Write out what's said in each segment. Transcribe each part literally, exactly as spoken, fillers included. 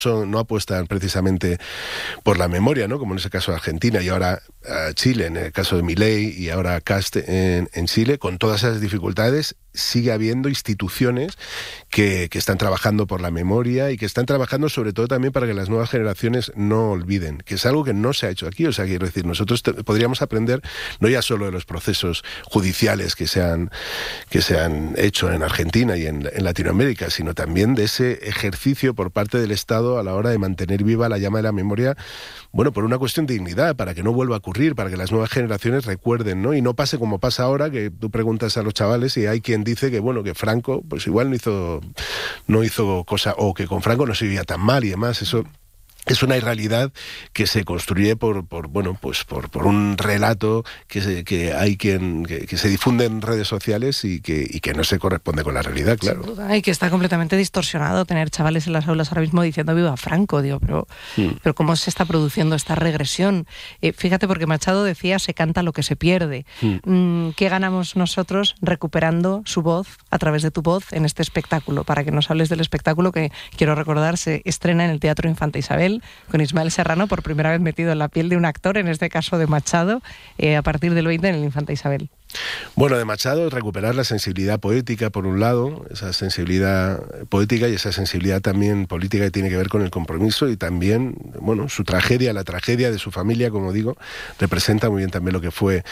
no apuestan precisamente por la memoria, ¿no? Como en ese caso de Argentina y ahora uh, Chile, en el caso de Milei y ahora Kast en, en Chile, con todas esas dificultades, sigue habiendo instituciones que, que están trabajando por la memoria y que están trabajando sobre todo también para que las nuevas generaciones no olviden, que es algo que no se ha hecho aquí. O sea, quiero decir, nosotros te, podríamos aprender no ya solo de los procesos judiciales que se han, que se han hecho en Argentina y en, en Latinoamérica, sino también de ese ejercicio por parte del Estado a la hora de mantener viva la llama de la memoria, bueno, por una cuestión de dignidad, para que no vuelva a ocurrir, para que las nuevas generaciones recuerden, ¿no? Y no pase como pasa ahora, que tú preguntas a los chavales y hay quien dice que, bueno, que Franco, pues igual no hizo, no hizo cosa, o que con Franco no se vivía tan mal y demás. Eso es una irrealidad que se construye por, por bueno, pues por, por un relato que, se, que hay quien que, que se difunde en redes sociales y que, y que no se corresponde con la realidad, claro. Sin duda, y que está completamente distorsionado tener chavales en las aulas ahora mismo diciendo viva Franco, digo, pero, mm. pero ¿cómo se está produciendo esta regresión? Eh, fíjate, porque Machado decía, se canta lo que se pierde. Mm. Mm, ¿Qué ganamos nosotros recuperando su voz a través de tu voz en este espectáculo? Para que nos hables del espectáculo que, quiero recordar, se estrena en el Teatro Infanta Isabel, con Ismael Serrano, por primera vez metido en la piel de un actor, en este caso de Machado, eh, a partir del veinte en el Infanta Isabel. Bueno, de Machado, recuperar la sensibilidad poética, por un lado, esa sensibilidad poética y esa sensibilidad también política que tiene que ver con el compromiso, y también, bueno, su tragedia, la tragedia de su familia, como digo, representa muy bien también lo que fue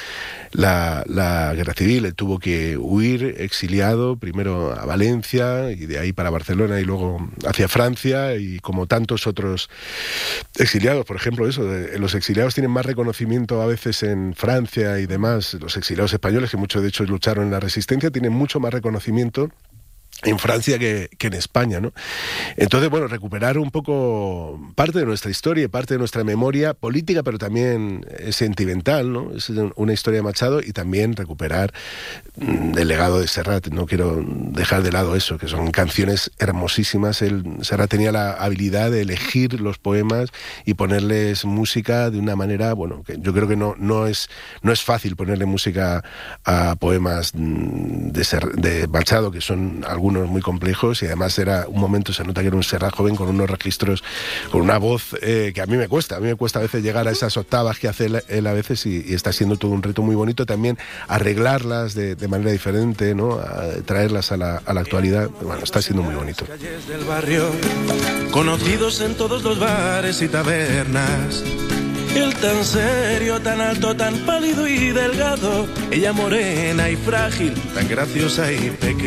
la, la guerra civil. Él tuvo que huir, exiliado, primero a Valencia y de ahí para Barcelona y luego hacia Francia, y como tantos otros exiliados, por ejemplo, eso, de, los exiliados tienen más reconocimiento a veces en Francia y demás, los exiliados españoles, que muchos de hecho lucharon en la resistencia, tienen mucho más reconocimiento en Francia que, que en España, ¿no? Entonces, bueno, recuperar un poco parte de nuestra historia y parte de nuestra memoria política, pero también sentimental, ¿no? Es una historia de Machado, y también recuperar mm, el legado de Serrat. No quiero dejar de lado eso, que son canciones hermosísimas. Él, Serrat tenía la habilidad de elegir los poemas y ponerles música de una manera, bueno, que yo creo que no, no, es, no es fácil ponerle música a poemas de, Ser, de Machado, que son algunos muy complejos, y además era un momento, se nota que era un Serrat joven con unos registros, con una voz eh, que a mí me cuesta, a mí me cuesta a veces llegar a esas octavas que hace él, él a veces, y, y está siendo todo un reto muy bonito también arreglarlas de, de manera diferente, ¿no? A traerlas a la, a la actualidad. Bueno, está siendo muy bonito. Calles del barrio, conocidos en todos los bares y tabernas. Él tan serio, tan alto, tan pálido y delgado. Ella morena y frágil, tan graciosa y pequeña.